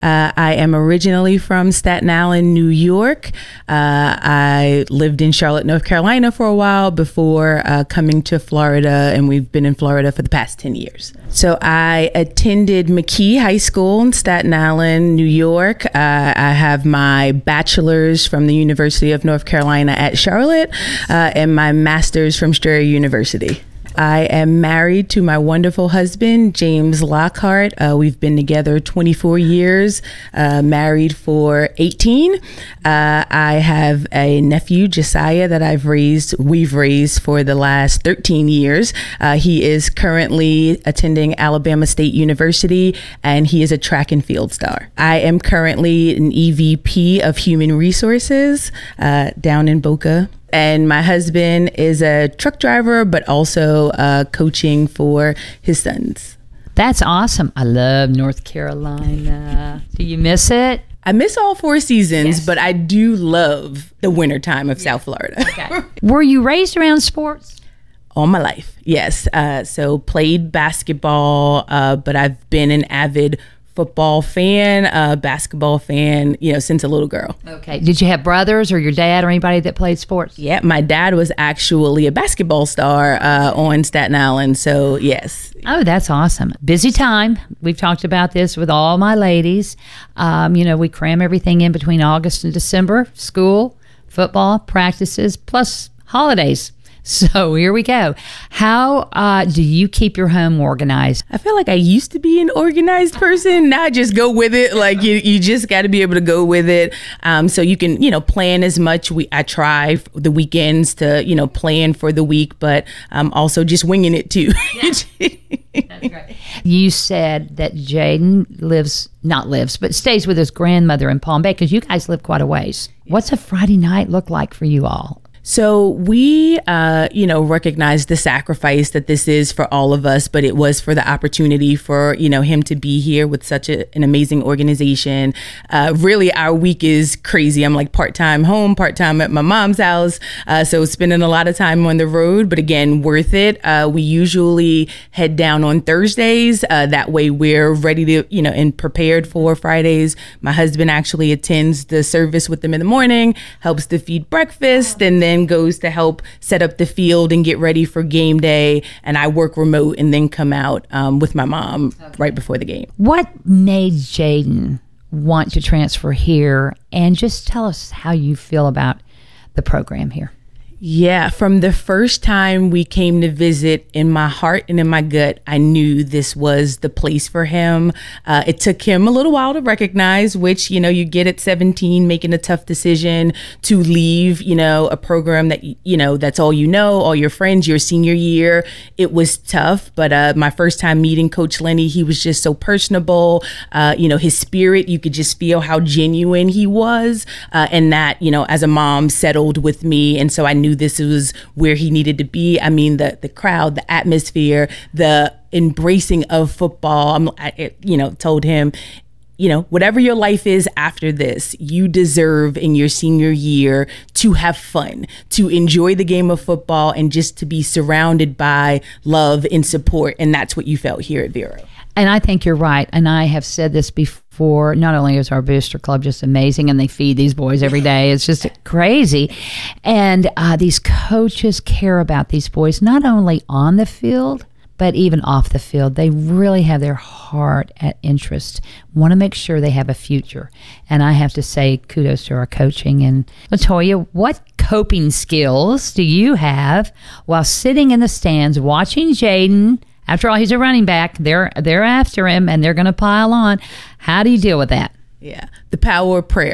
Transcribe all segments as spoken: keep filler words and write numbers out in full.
Uh, I am originally from Staten Island, New York. Uh, I lived in Charlotte, North Carolina for a while before uh, coming to Florida, and we've been in Florida for the past ten years. So I attended McKee High School in Staten Island, New York. Uh, I have my bachelor's from the University of North Carolina at Charlotte uh, and my master's from Strayer University. I am married to my wonderful husband, James Lockhart. Uh, we've been together twenty-four years, uh, married for eighteen. Uh, I have a nephew, Josiah, that I've raised, we've raised for the last thirteen years. Uh, he is currently attending Alabama State University, and he is a track and field star. I am currently an E V P of Human Resources uh, down in Boca. And my husband is a truck driver, but also uh, coaching for his sons. That's awesome. I love North Carolina. Do you miss it? I miss all four seasons, Yes. but I do love the wintertime of South Florida. Okay. Were you raised around sports? All my life, yes. Uh, so played basketball, uh, but I've been an avid football fan, uh, basketball fan, you know, since a little girl. Okay. Did you have brothers or your dad or anybody that played sports? Yeah, my dad was actually a basketball star uh, on Staten Island, so yes. Oh, that's awesome. Busy time. We've talked about this with all my ladies. Um, you know, we cram everything in between August and December, school, football, practices, plus holidays. So here we go. How uh, do you keep your home organized? I feel like I used to be an organized person. Now I just go with it. Like you, you just got to be able to go with it. Um, so you can, you know, plan as much. We I try the weekends to, you know, plan for the week, but um, also just winging it too. Yeah. That's great. You said that Jaden lives, not lives, but stays with his grandmother in Palm Bay because you guys live quite a ways. What's a Friday night look like for you all? So we, uh, you know, recognize the sacrifice that this is for all of us, but it was for the opportunity for, you know, him to be here with such a, an amazing organization. Uh, really, our week is crazy. I'm like part-time home, part-time at my mom's house. Uh, so spending a lot of time on the road, but again, worth it. Uh, we usually head down on Thursdays. Uh, that way we're ready to, you know, and prepared for Fridays. My husband actually attends the service with them in the morning, helps to feed breakfast, and then goes to help set up the field and get ready for game day. And I work remote and then come out um, with my mom okay. right before the game. What made Jaden want to transfer here? And just tell us how you feel about the program here. Yeah, from the first time we came to visit, in my heart and in my gut, I knew this was the place for him. Uh, it took him a little while to recognize, which, you know, you get at seventeen, making a tough decision to leave, you know, a program that, you know, that's all you know, all your friends, your senior year. It was tough. But uh, my first time meeting Coach Lenny, he was just so personable. Uh, you know, his spirit, you could just feel how genuine he was. Uh, and that, you know, as a mom, settled with me. And so I knew this was where he needed to be. I mean, the the crowd, the atmosphere, the embracing of football. I'm, I, you know, told him, you know, whatever your life is after this, you deserve in your senior year to have fun, to enjoy the game of football, and just to be surrounded by love and support. And that's what you felt here at Vero. And I think you're right. And I have said this before. Not only is our booster club just amazing, and they feed these boys every day. It's just crazy. And uh, these coaches care about these boys, not only on the field, but even off the field. They really have their heart at interest, want to make sure they have a future. And I have to say kudos to our coaching. And LaToya, what coping skills do you have while sitting in the stands watching Jaden? After all, he's a running back. They're they're after him, and they're going to pile on. How do you deal with that? Yeah, the power of prayer.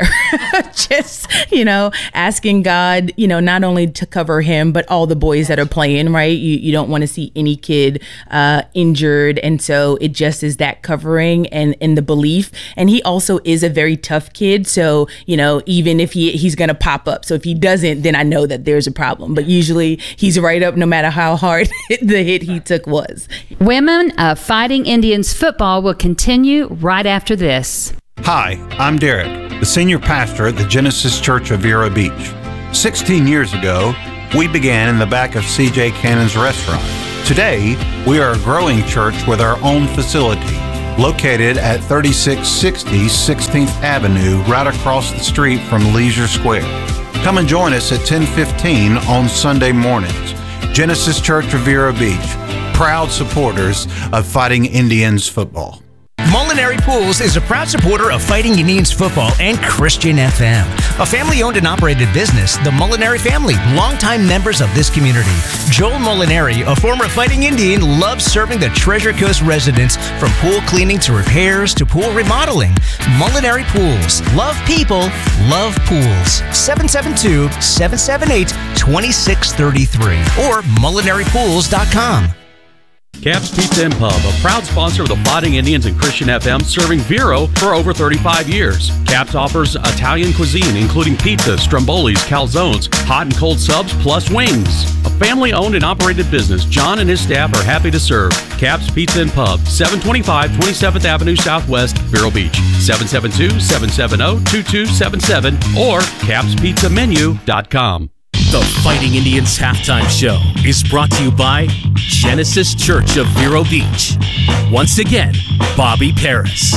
Just, you know, asking God, you know, not only to cover him, but all the boys that are playing, right? You you don't want to see any kid uh, injured. And so it just is that covering and, and the belief. And he also is a very tough kid. So, you know, even if he he's going to pop up. So if he doesn't, then I know that there's a problem. But usually he's right up no matter how hard the hit he took was. Women of Fighting Indians football will continue right after this. Hi, I'm Derek, the senior pastor at the Genesis Church of Vero Beach. sixteen years ago, we began in the back of C J Cannon's restaurant. Today, we are a growing church with our own facility. located at thirty-six sixty sixteenth Avenue, right across the street from Leisure Square. Come and join us at ten fifteen on Sunday mornings. Genesis Church of Vero Beach, proud supporters of Fighting Indians football. Molinari Pools is a proud supporter of Fighting Indians football and Christian F M. A family-owned and operated business, the Molinari family, longtime members of this community. Joel Molinari, a former Fighting Indian, loves serving the Treasure Coast residents from pool cleaning to repairs to pool remodeling. Molinari Pools. Love people, love pools. seven seven two, seven seven eight, two six three three or molinari pools dot com. Cap's Pizza and Pub, a proud sponsor of the Fighting Indians and Christian F M, serving Vero for over thirty-five years. Cap's offers Italian cuisine, including pizza, strombolis, calzones, hot and cold subs, plus wings. A family-owned and operated business, John and his staff are happy to serve. Cap's Pizza and Pub, seven twenty-five twenty-seventh Avenue Southwest, Vero Beach, seven seven two, seven seven zero, two two seven seven or caps pizza menu dot com. The Fighting Indians Halftime Show is brought to you by Genesis Church of Vero Beach. Once again, Bobby Paris.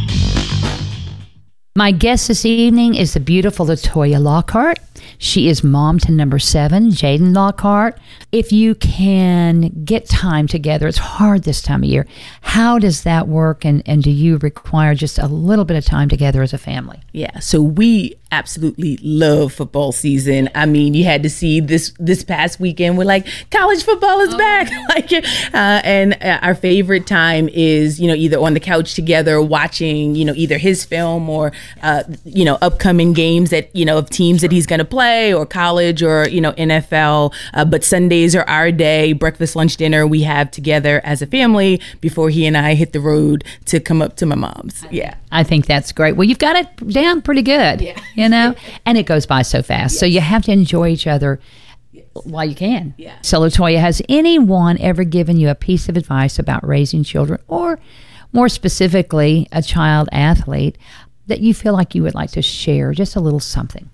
My guest this evening is the beautiful Latoya Lockhart. She is mom to number seven, Jaden Lockhart. If you can get time together, it's hard this time of year. How does that work? And, and do you require just a little bit of time together as a family? Yeah, so we absolutely love football season. I mean, you had to see this this past weekend. We're like, college football is oh. back. like, uh, and uh, our favorite time is, you know, either on the couch together watching, you know, either his film or, uh, you know, upcoming games that, you know, of teams that he's going to play, or college, or, you know, N F L. Uh, but Sundays are our day. Breakfast, lunch, dinner we have together as a family before he and I hit the road to come up to my mom's. Yeah. I think that's great. Well, you've got it down pretty good. Yeah. You know, and it goes by so fast. Yes. So you have to enjoy each other yes. while you can. Yeah. So Latoya, has anyone ever given you a piece of advice about raising children, or more specifically, a child athlete, that you feel like you would like to share? Just a little something.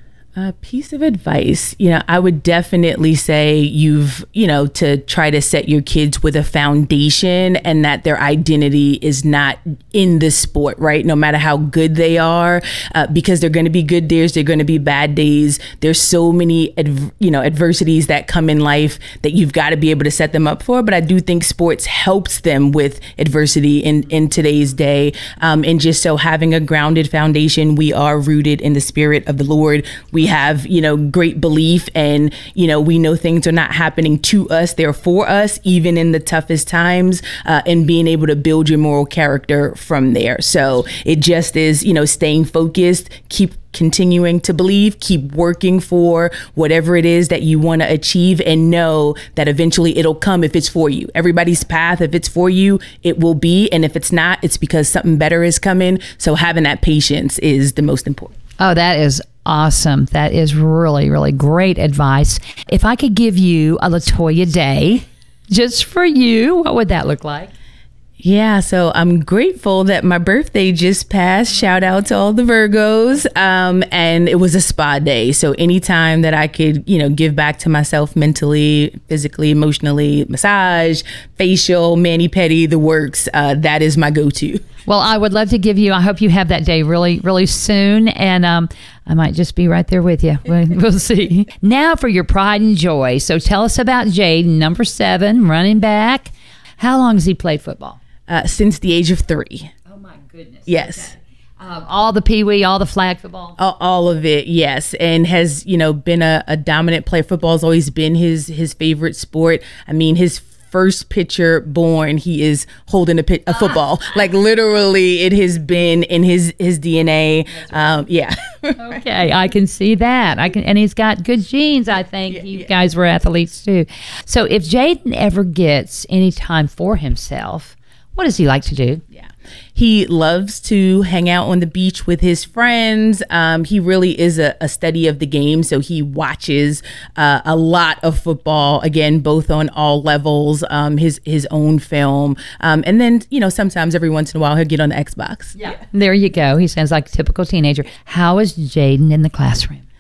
A piece of advice, you know, I would definitely say you've, you know, to try to set your kids with a foundation, and that their identity is not in the sport, right? No matter how good they are, uh, because they're going to be good days, they're going to be bad days. There's so many, adv- you know, adversities that come in life that you've got to be able to set them up for. But I do think sports helps them with adversity in, in today's day. Um, and just so having a grounded foundation, we are rooted in the Spirit of the Lord. We have, you know, great belief, and, you know, we know things are not happening to us, they're for us, even in the toughest times, uh, and being able to build your moral character from there. So it just is, you know, staying focused, keep continuing to believe, keep working for whatever it is that you want to achieve, and know that eventually it'll come if it's for you. Everybody's path, if it's for you, it will be. And if it's not, it's because something better is coming. So having that patience is the most important. Oh, that is awesome. That is really, really great advice. If I could give you a Latoya day just for you, what would that look like? Yeah, so I'm grateful that my birthday just passed. Shout out to all the Virgos. Um, and it was a spa day. So anytime that I could, you know, give back to myself mentally, physically, emotionally, massage, facial, mani-pedi, the works, uh, that is my go-to. Well, I would love to give you, I hope you have that day really, really soon. And um, I might just be right there with you. We'll, we'll see. Now for your pride and joy. So tell us about Jaden, number seven, running back. How long has he played football? Uh, since the age of three. Oh, my goodness. Yes. Okay. Um, all the peewee, all the flag football? All, all of it, yes. And has, you know, been a, a dominant player. Football has always been his his favorite sport. I mean, his first picture born, he is holding a, pit, a football. Like, literally, it has been in his, his D N A. Right. Um, yeah. Okay, I can see that. I can, and he's got good genes, I think. Yeah, you yeah. guys were athletes, too. So if Jaden ever gets any time for himself, what does he like to do? Yeah. He loves to hang out on the beach with his friends. Um, he really is a, a study of the game. So he watches uh, a lot of football, again, both on all levels, um, his his own film. Um, and then, you know, sometimes every once in a while he'll get on the Xbox. Yeah. yeah. There you go. He sounds like a typical teenager. How is Jaden in the classroom?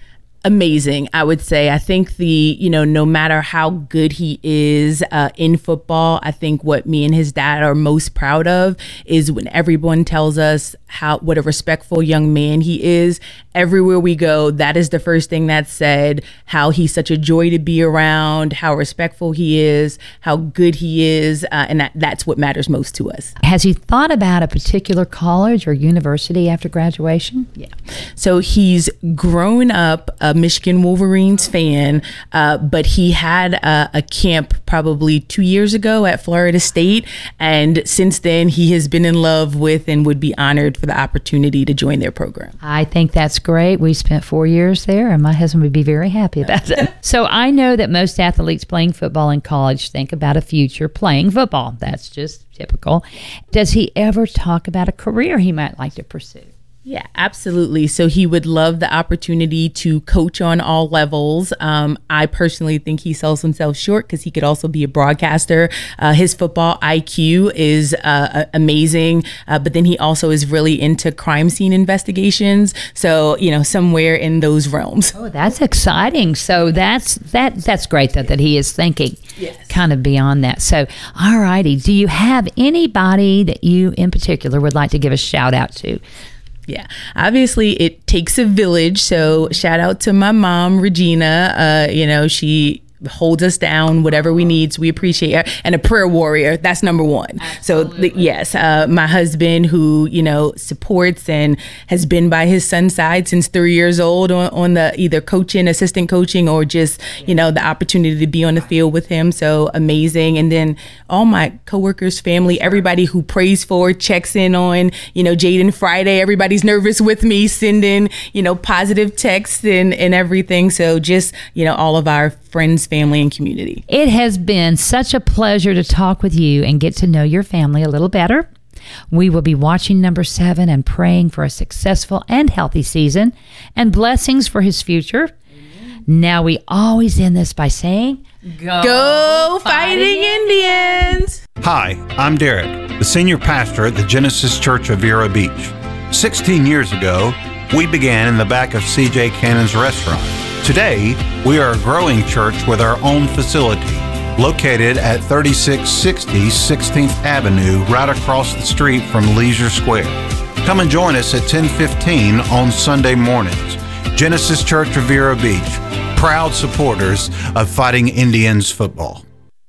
amazing, I would say. I think the, you know, no matter how good he is uh, in football, I think what me and his dad are most proud of is when everyone tells us how what a respectful young man he is. Everywhere we go, that is the first thing that's said, how he's such a joy to be around, how respectful he is, how good he is, uh, and that, that's what matters most to us. Has he thought about a particular college or university after graduation? Yeah. So he's grown up a Michigan Wolverines fan, uh, but he had a, a camp probably two years ago at Florida State, and since then he has been in love with and would be honored for the opportunity to join their program. I think that's great. We spent four years there, and my husband would be very happy about it. So I know that most athletes playing football in college think about a future playing football. That's just typical. Does he ever talk about a career he might like to pursue? Yeah, absolutely. So he would love the opportunity to coach on all levels. Um, I personally think he sells himself short because he could also be a broadcaster. Uh, his football I Q is uh, amazing, uh, but then he also is really into crime scene investigations. So, you know, somewhere in those realms. Oh, that's exciting. So that's that that's great that, that he is thinking yes. kind of beyond that. So, all righty. Do you have anybody that you in particular would like to give a shout out to? Yeah, obviously it takes a village. So shout out to my mom, Regina. Uh, you know, she holds us down, whatever we need. So we appreciate her. And a prayer warrior. That's number one. Absolutely. So the, yes, uh, my husband who, you know, supports and has been by his son's side since three years old on, on the either coaching, assistant coaching, or just, you know, the opportunity to be on the field with him. So amazing. And then all my coworkers, family, everybody who prays for, checks in on, you know, Jaden Friday, everybody's nervous with me, sending, you know, positive texts and, and everything. So just, you know, all of our friends, family, and community. It has been such a pleasure to talk with you and get to know your family a little better. We will be watching number seven and praying for a successful and healthy season and blessings for his future. Amen. Now we always end this by saying, Go, Go Fighting Indians! Hi, I'm Derek, the senior pastor at the Genesis Church of Vero Beach. sixteen years ago, we began in the back of C J Cannon's restaurant. Today, we are a growing church with our own facility, located at thirty-six sixty sixteenth Avenue, right across the street from Leisure Square. Come and join us at ten fifteen on Sunday mornings. Genesis Church of Vero Beach, proud supporters of Fighting Indians football.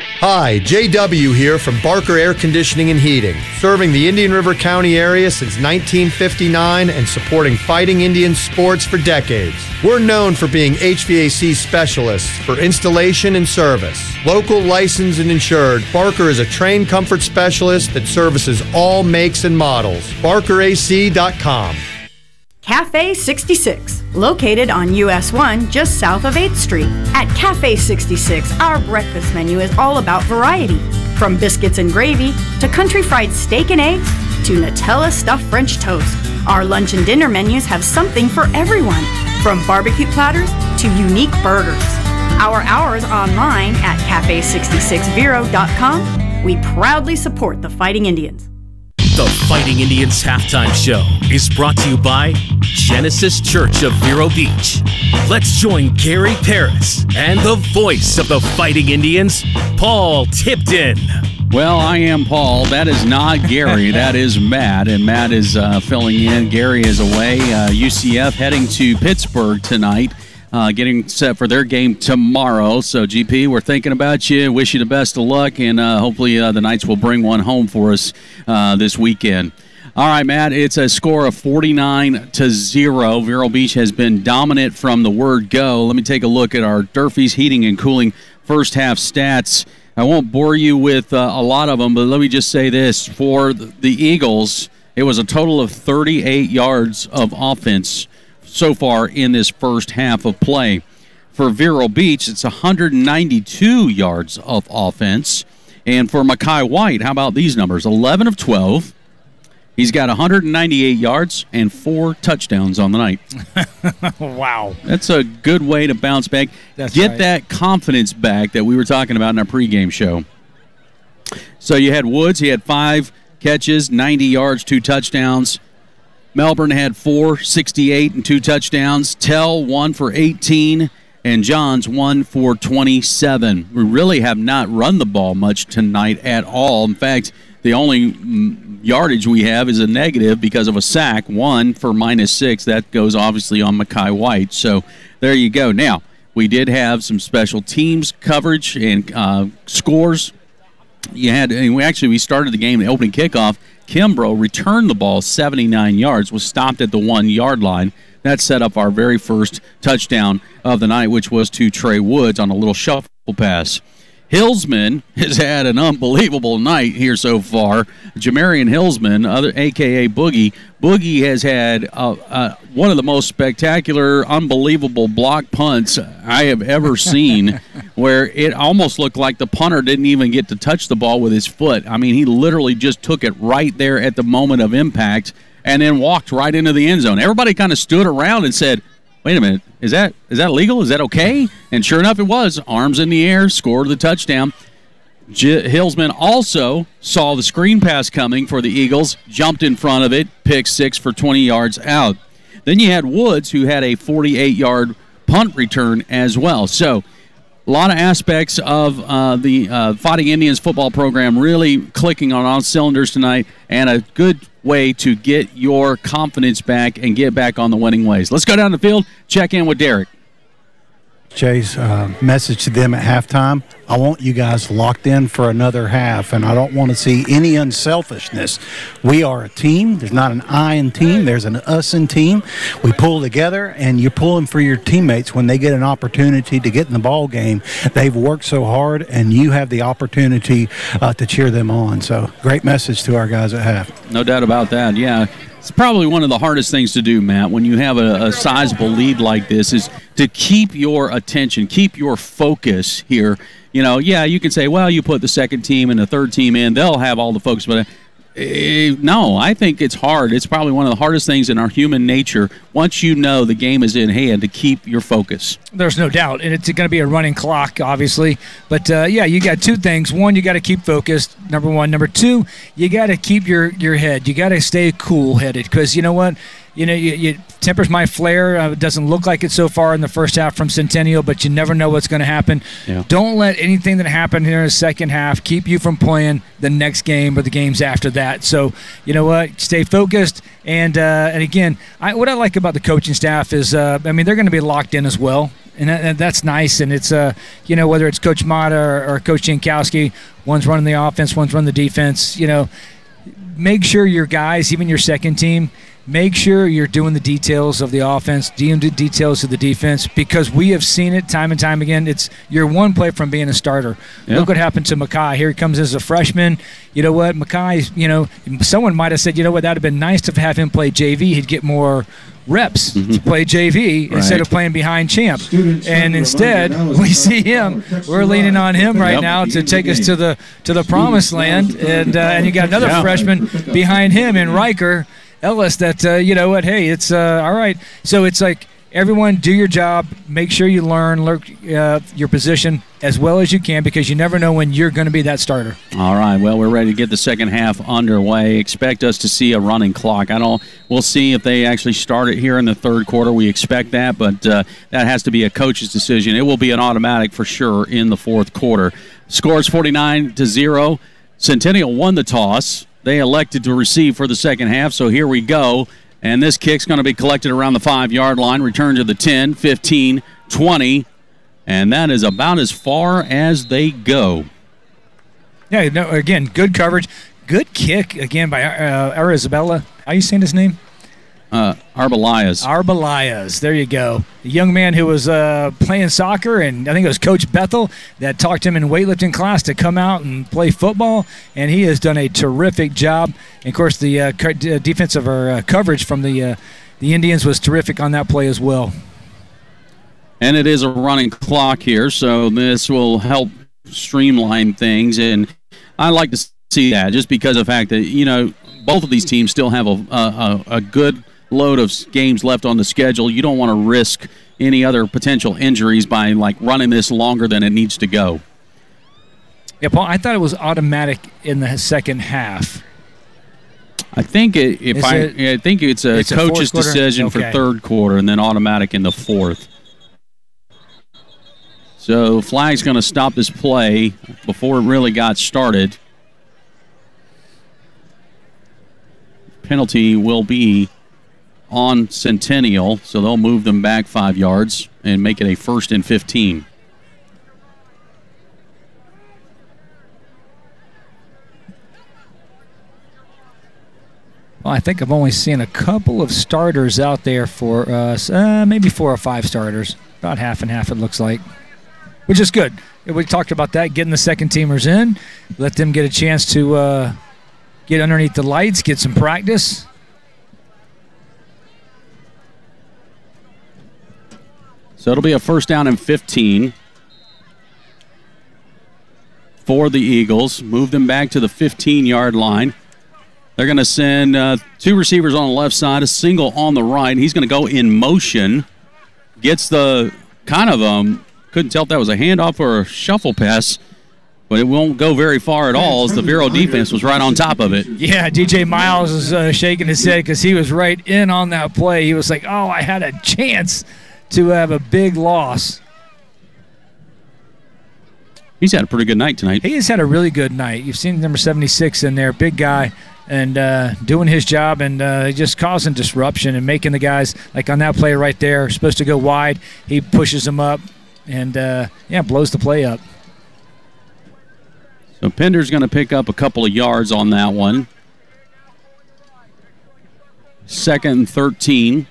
Hi, J W here from Barker Air Conditioning and Heating, serving the Indian River County area since nineteen fifty-nine and supporting Fighting Indian sports for decades. We're known for being H V A C specialists for installation and service. Local, licensed, and insured, Barker is a trained comfort specialist that services all makes and models. Barker A C dot com. Cafe sixty-six, located on U S one just south of eighth Street. At Cafe sixty-six, our breakfast menu is all about variety. From biscuits and gravy, to country fried steak and eggs, to Nutella stuffed French toast. Our lunch and dinner menus have something for everyone, from barbecue platters to unique burgers. Our hours online at cafe sixty-six vero dot com. We proudly support the Fighting Indians. The Fighting Indians Halftime Show is brought to you by Genesis Church of Vero Beach. Let's join Gary Paris and the voice of the Fighting Indians, Paul Tipton. Well, I am Paul. That is not Gary. That is Matt, and Matt is uh, filling in. Gary is away. Uh, U C F heading to Pittsburgh tonight. Uh, getting set for their game tomorrow. So, G P, we're thinking about you. Wish you the best of luck, and uh, hopefully uh, the Knights will bring one home for us uh, this weekend. All right, Matt, it's a score of forty-nine to zero. Vero Beach has been dominant from the word go. Let me take a look at our Durfee's Heating and Cooling first half stats. I won't bore you with uh, a lot of them, but let me just say this. For the Eagles, it was a total of thirty-eight yards of offense so far in this first half of play. For Vero Beach, it's one hundred ninety-two yards of offense. And for Mekhi White, how about these numbers? eleven of twelve. He's got one hundred ninety-eight yards and four touchdowns on the night. Wow. That's a good way to bounce back. That's Get right. that confidence back that we were talking about in our pregame show. So you had Woods. He had five catches, ninety yards, two touchdowns. Melbourne had four, sixty-eight, and two touchdowns. Tell one for eighteen, and Johns one for twenty-seven. We really have not run the ball much tonight at all. In fact, the only yardage we have is a negative because of a sack, one for minus six. That goes obviously on Mekhi White. So there you go. Now, we did have some special teams coverage and uh, scores. You had, and we actually we started the game, the opening kickoff. Kimbrough returned the ball seventy-nine yards, was stopped at the one-yard line. That set up our very first touchdown of the night, which was to Trey Woods on a little shuffle pass. Hillsman has had an unbelievable night here so far. Jamarian Hillsman, other A K A Boogie. Boogie has had uh, uh, one of the most spectacular, unbelievable block punts I have ever seen, where it almost looked like the punter didn't even get to touch the ball with his foot. I mean, he literally just took it right there at the moment of impact and then walked right into the end zone. Everybody kind of stood around and said, wait a minute, is that is that legal? Is that okay? And sure enough, it was. Arms in the air, scored the touchdown. J- Hillsman also saw the screen pass coming for the Eagles, jumped in front of it, picked six for twenty yards out. Then you had Woods, who had a forty-eight-yard punt return as well. So a lot of aspects of uh, the uh, Fighting Indians football program really clicking on all cylinders tonight, and a good way to get your confidence back and get back on the winning ways. Let's go down the field, check in with Derek. Jay's uh, message to them at halftime, I want you guys locked in for another half, and I don't want to see any unselfishness. We are a team. There's not an I in team. There's an us in team. We pull together, and you're pulling for your teammates when they get an opportunity to get in the ball game. They've worked so hard, and you have the opportunity uh, to cheer them on. So great message to our guys at half. No doubt about that, yeah. It's probably one of the hardest things to do, Matt, when you have a, a sizable lead like this, is to keep your attention, keep your focus here. You know, yeah, you can say, well, you put the second team and the third team in, they'll have all the focus, but uh, no, I think it's hard. It's probably one of the hardest things in our human nature, once you know the game is in hand, to keep your focus. There's no doubt, and it's going to be a running clock, obviously. But, uh, yeah, you got two things. One, you got to keep focused, number one. Number two, you got to keep your, your head. You got to stay cool-headed because, you know what, you know, you, you tempers might flare. Uh, it doesn't look like it so far in the first half from Centennial, but you never know what's going to happen. Yeah. Don't let anything that happened here in the second half keep you from playing the next game or the games after that. So, you know what, stay focused. And, uh, and again, I, what I like about the coaching staff is, uh, I mean, they're going to be locked in as well. And, that, and that's nice. And it's, uh, you know, whether it's Coach Mata or, or Coach Jankowski, one's running the offense, one's running the defense, you know, make sure your guys, even your second team, make sure you're doing the details of the offense, doing the details of the defense, because we have seen it time and time again. It's you're one play from being a starter. Yeah. Look what happened to Mekhi. Here he comes as a freshman. You know what, Mekhi, you know, someone might have said, you know what, that would have been nice to have him play J V. He'd get more reps mm-hmm. to play J V right. instead of playing behind Champ. Students and instead, we see him. We're leaning on him right yep. now to take us to the to the promised land. And uh, and you got another yeah. freshman behind him in Riker Ellis that, uh, you know what, hey, it's uh, all right. So it's like everyone do your job. Make sure you learn, learn uh, your position as well as you can, because you never know when you're going to be that starter. All right, well, we're ready to get the second half underway. Expect us to see a running clock. I don't. We'll see if they actually start it here in the third quarter. We expect that, but uh, that has to be a coach's decision. It will be an automatic for sure in the fourth quarter. Scores forty-nine to zero. Centennial won the toss. They elected to receive for the second half, so here we go. And this kick's going to be collected around the five-yard line, return to the ten, fifteen, twenty, and that is about as far as they go. Yeah, no, again, good coverage. Good kick, again, by uh, Arizabella. How are you saying his name? Uh, Arbelayas. Arbelayas. There you go. A young man who was uh, playing soccer, and I think it was Coach Bethel that talked him in weightlifting class to come out and play football, and he has done a terrific job. And, of course, the uh, co- defensive or, uh, coverage from the uh, the Indians was terrific on that play as well. And it is a running clock here, so this will help streamline things, and I like to see that just because of the fact that, you know, both of these teams still have a a, a good load of games left on the schedule. You don't want to risk any other potential injuries by, like, running this longer than it needs to go. Yeah, Paul, I thought it was automatic in the second half. I think it, if Is I, it- I think it's a it's a coach's fourth quarter? decision for Okay. third quarter and then automatic in the fourth. So flag's going to stop this play before it really got started. Penalty will be on Centennial, so they'll move them back five yards and make it a first and fifteen. Well, I think I've only seen a couple of starters out there for us, uh, maybe four or five starters. About half and half, it looks like, which is good. We talked about that, getting the second teamers in, let them get a chance to uh, get underneath the lights, get some practice. So it'll be a first down and fifteen for the Eagles. Move them back to the fifteen-yard line. They're going to send uh, two receivers on the left side, a single on the right. He's going to go in motion. Gets the kind of, um, couldn't tell if that was a handoff or a shuffle pass, but it won't go very far at all as the Vero defense was right on top of it. Yeah, D J Miles is uh, shaking his head because he was right in on that play. He was like, oh, I had a chance to have a big loss. He's had a pretty good night tonight. He has had a really good night. You've seen number seventy-six in there, big guy, and uh, doing his job and uh, just causing disruption and making the guys, like on that play right there, supposed to go wide. He pushes them up and, uh, yeah, blows the play up. So Pender's going to pick up a couple of yards on that one. Second and thirteen.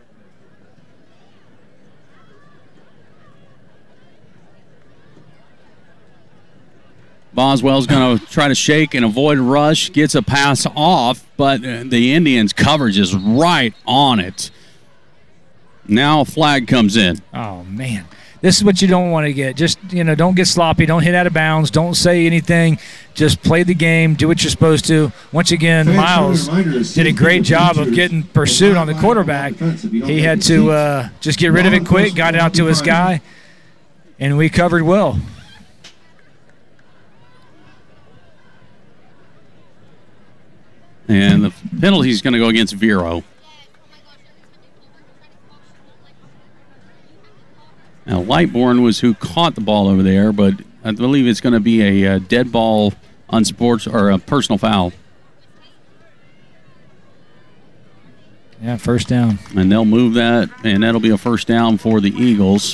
Boswell's going to try to shake and avoid a rush, gets a pass off, but the Indians' coverage is right on it. Now a flag comes in. Oh, man. This is what you don't want to get. Just, you know, don't get sloppy. Don't hit out of bounds. Don't say anything. Just play the game. Do what you're supposed to. Once again, Miles did a great job of getting pursuit on the quarterback. He had to uh, just get rid of it quick, got it out to his guy, and we covered well. And the penalty is going to go against Vero. Now, Lightbourne was who caught the ball over there, but I believe it's going to be a, a dead ball on sports or a personal foul. Yeah, first down. And they'll move that, and that'll be a first down for the Eagles.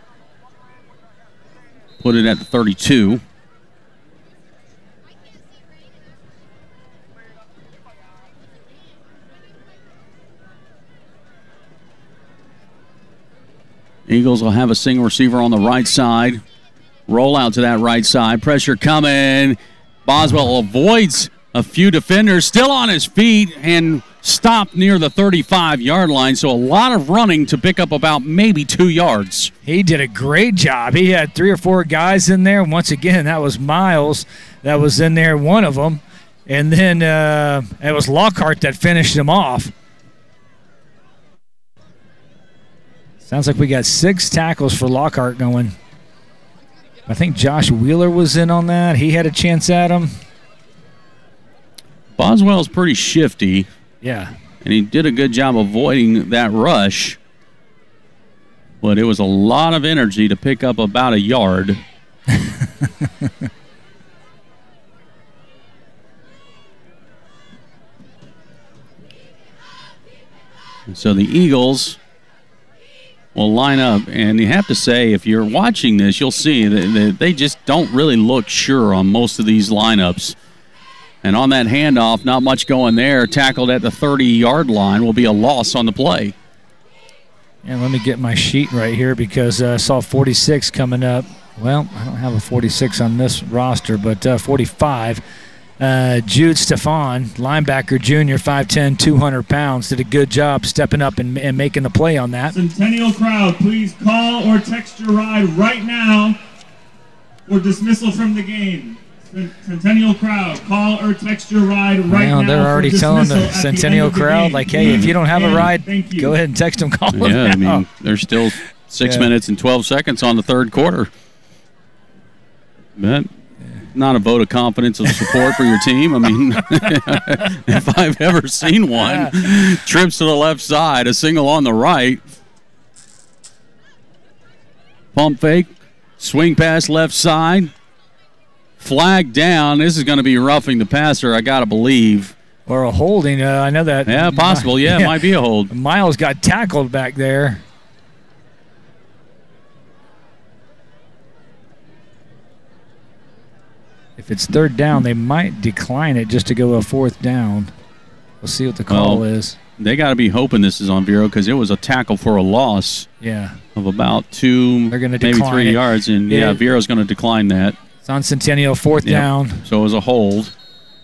Put it at the thirty-two. Eagles will have a single receiver on the right side. Roll out to that right side. Pressure coming. Boswell avoids a few defenders. Still on his feet and stopped near the thirty-five-yard line. So a lot of running to pick up about maybe two yards. He did a great job. He had three or four guys in there. Once again, that was Miles that was in there, one of them. And then uh, it was Lockhart that finished him off. Sounds like we got six tackles for Lockhart going. I think Josh Wheeler was in on that. He had a chance at him. Boswell's pretty shifty. Yeah. And he did a good job avoiding that rush. But it was a lot of energy to pick up about a yard. And so the Eagles will line up, and you have to say, if you're watching this, you'll see that they just don't really look sure on most of these lineups. And on that handoff, not much going there. Tackled at the thirty-yard line will be a loss on the play. And let me get my sheet right here because uh, I saw forty-six coming up. Well, I don't have a forty-six on this roster, but uh, forty-five. Uh, Jude Stefan, linebacker, junior, five ten, two hundred pounds, did a good job stepping up and, and making the play on that. Centennial crowd, please call or text your ride right now or dismissal from the game. Centennial crowd, call or text your ride right well, now. They're already telling the the Centennial crowd, game. like, hey, if you don't have a ride, Thank you. go ahead and text them, call them Yeah, I now. mean, there's still six Yeah. minutes and twelve seconds on the third quarter. But not a vote of confidence of support for your team. I mean, if I've ever seen one, trips to the left side, a single on the right. Pump fake, swing pass left side. Flag down. This is going to be roughing the passer, I got to believe. Or a holding. Uh, I know that. Yeah, possible. Yeah, yeah, it might be a hold. Miles got tackled back there. If it's third down, they might decline it just to go a fourth down. We'll see what the call well, is. They got to be hoping this is on Vero because it was a tackle for a loss. Yeah. Of about two, They're gonna maybe three it. yards, and it, yeah, Vero's going to decline that. It's on Centennial, fourth yep. down. So it was a hold.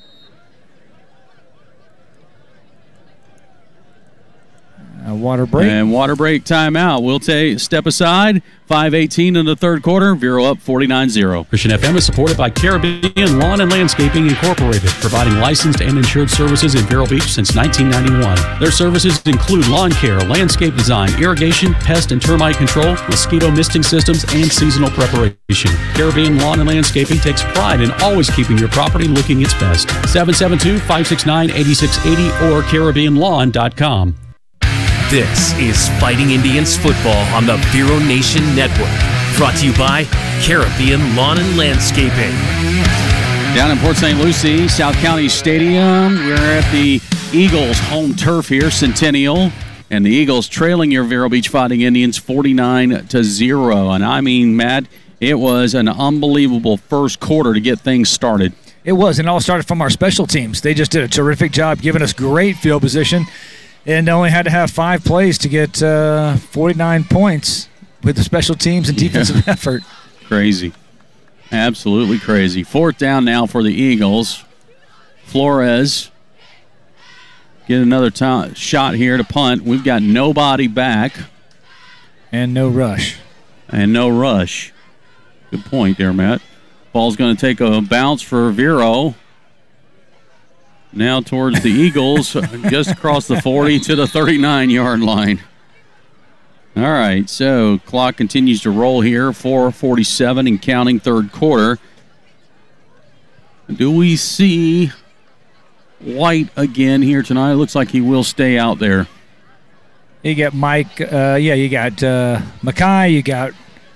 A water break. And water break timeout. We'll take step aside. five eighteen in the third quarter. Vero up forty-nine zero. Christian F M is supported by Caribbean Lawn and Landscaping Incorporated, providing licensed and insured services in Vero Beach since nineteen ninety-one. Their services include lawn care, landscape design, irrigation, pest and termite control, mosquito misting systems, and seasonal preparation. Caribbean Lawn and Landscaping takes pride in always keeping your property looking its best. seven seven two, five six nine, eight six eight zero or Caribbean Lawn dot com. This is Fighting Indians football on the Vero Nation Network. Brought to you by Caribbean Lawn and Landscaping. Down in Port Saint Lucie, South County Stadium, we're at the Eagles' home turf here, Centennial. And the Eagles trailing your Vero Beach Fighting Indians forty-nine to zero. And I mean, Matt, it was an unbelievable first quarter to get things started. It was, and it all started from our special teams. They just did a terrific job giving us great field position. And only had to have five plays to get uh, forty-nine points with the special teams and defensive yeah. effort. Crazy. Absolutely crazy. Fourth down now for the Eagles. Flores get another t- shot here to punt. We've got nobody back. And no rush. And no rush. Good point there, Matt. Ball's going to take a bounce for Vero. Now towards the Eagles, just across the forty to the thirty-nine-yard line. All right, so clock continues to roll here, four forty-seven and counting, third quarter. Do we see White again here tonight? It looks like he will stay out there. You got Mike, uh, yeah, you got uh, Mackay, you got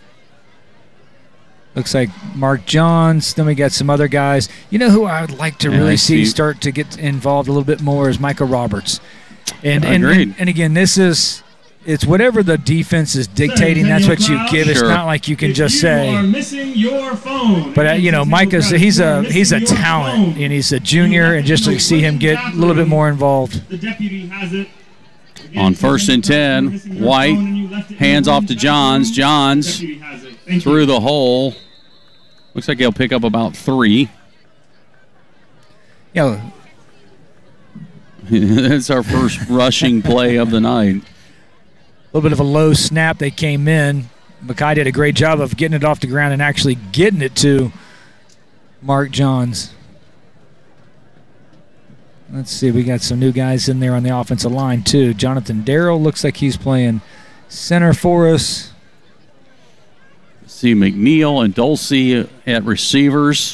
looks like Mark Johns. Then we got some other guys. You know who I would like to really yeah, see, see start to get involved a little bit more is Micah Roberts. And and, and and again, this is it's whatever the defense is dictating. That's what you give. Sure. It's not like you can if just you say. Are missing your phone. But uh, you know, Micah's he's a he's a talent, and he's a junior, and just to see him get a little bit more involved. The deputy has it. On first and ten, White hands off to Johns. Johns through the hole. Looks like he'll pick up about three. Yeah. That's our first rushing play of the night. A little bit of a low snap. They came in. Mackay did a great job of getting it off the ground and actually getting it to Mark Johns. Let's see. We got some new guys in there on the offensive line, too. Jonathan Darrell looks like he's playing center for us. See McNeil and Dulce at receivers.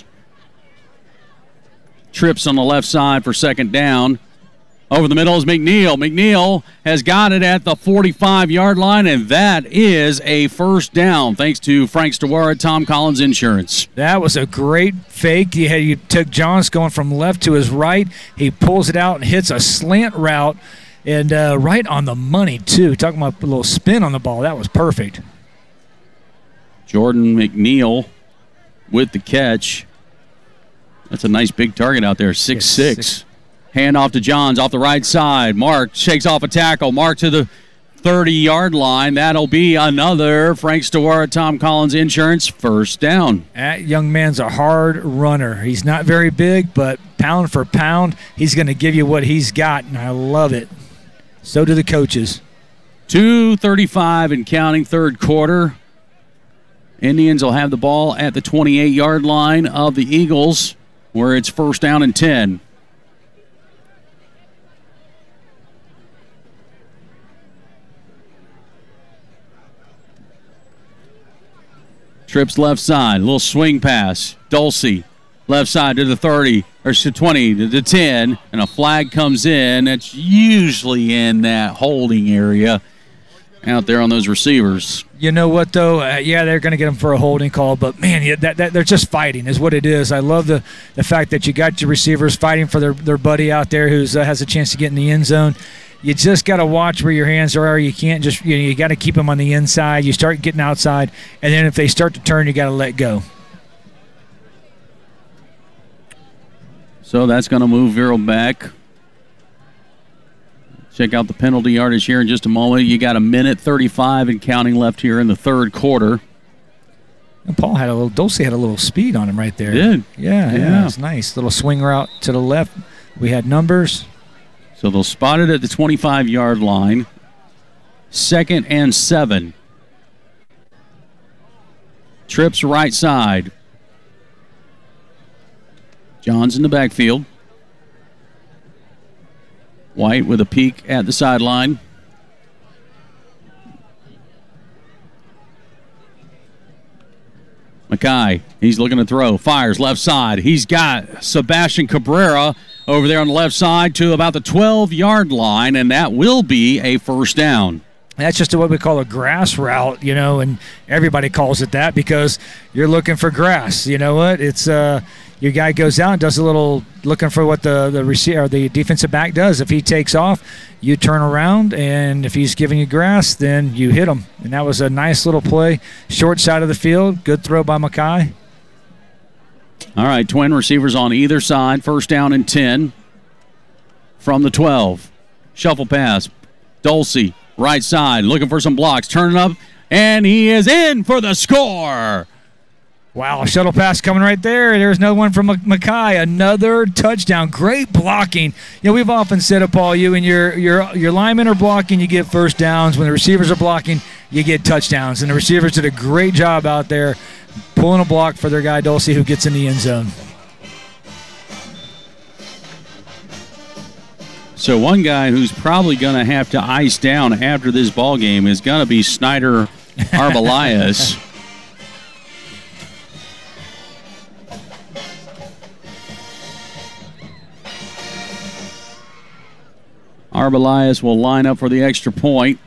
Trips on the left side for second down. Over the middle is McNeil. McNeil has got it at the forty-five-yard line, and that is a first down, thanks to Frank Stewart at Tom Collins Insurance. That was a great fake. You, had, you took Johns going from left to his right. He pulls it out and hits a slant route, and uh, right on the money, too. Talking about a little spin on the ball. That was perfect. Jordan McNeil with the catch. That's a nice big target out there, six six. Yes, six. Hand off to Johns off the right side. Mark shakes off a tackle. Mark to the thirty-yard line. That'll be another Frank Stewart, Tom Collins Insurance, first down. That young man's a hard runner. He's not very big, but pound for pound, he's going to give you what he's got, and I love it. So do the coaches. two thirty-five and counting, third quarter. Indians will have the ball at the twenty-eight-yard line of the Eagles, where it's first down and ten. Trips left side, a little swing pass. Dulce Left side to the thirty, or to twenty, to the ten, and a flag comes in. It's usually in that holding area out there on those receivers. You know what, though? Uh, yeah, they're going to get them for a holding call, but, man, yeah, that, that, they're just fighting is what it is. I love the, the fact that you got your receivers fighting for their, their buddy out there who uh, has a chance to get in the end zone. You just got to watch where your hands are. You can't just, you know, you got to keep them on the inside. You start getting outside, and then if they start to turn, you got to let go. So that's going to move Vero back. Check out the penalty yardage here in just a moment. You got a minute thirty-five and counting left here in the third quarter. And Paul had a little, Dulce had a little speed on him right there. Did. Yeah, yeah, Yeah. it's nice. Little swing route to the left. We had numbers. So they'll spot it at the twenty-five-yard line. Second and seven. Trips right side. Johns in the backfield. White with a peek at the sideline. Mackay, he's looking to throw. Fires left side. He's got Sebastian Cabrera over there on the left side to about the twelve-yard line, and that will be a first down. That's just what we call a grass route, you know, and everybody calls it that because you're looking for grass. You know what? It's uh, your guy goes out and does a little looking for what the the receiver, or the defensive back does. If he takes off, you turn around, and if he's giving you grass, then you hit him. And that was a nice little play, short side of the field. Good throw by Mackay. All right, twin receivers on either side. First down and ten from the twelve. Shuffle pass. Dulce. Right side, looking for some blocks, turning up, and he is in for the score. Wow, shuttle pass coming right there. There's no one from Mackay. Another touchdown. Great blocking. You know, we've often said it, Paul, you and your your your linemen are blocking, you get first downs. When the receivers are blocking, you get touchdowns. And the receivers did a great job out there pulling a block for their guy, Dulce, who gets in the end zone. So one guy who's probably going to have to ice down after this ball game is going to be Snyder Arbelias. Arbelias will line up for the extra point.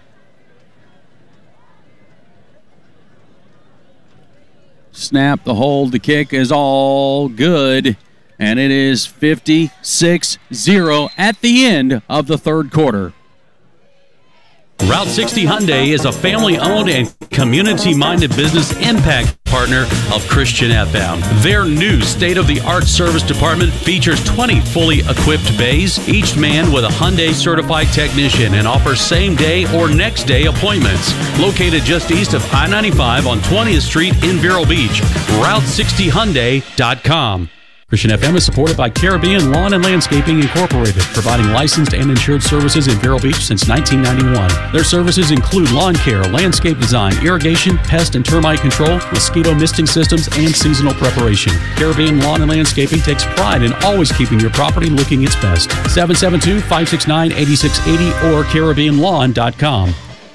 Snap, the hold, the kick is all good. And it is fifty-six zero at the end of the third quarter. Route sixty Hyundai is a family-owned and community-minded business impact partner of Christian F M. Their new state-of-the-art service department features twenty fully equipped bays, each manned with a Hyundai certified technician, and offers same-day or next-day appointments. Located just east of I ninety-five on twentieth Street in Vero Beach. Route sixty Hyundai dot com. Christian F M is supported by Caribbean Lawn and Landscaping Incorporated, providing licensed and insured services in Vero Beach since nineteen ninety-one. Their services include lawn care, landscape design, irrigation, pest and termite control, mosquito misting systems, and seasonal preparation. Caribbean Lawn and Landscaping takes pride in always keeping your property looking its best. seven seven two, five six nine, eight six eight zero or Caribbean Lawn dot com.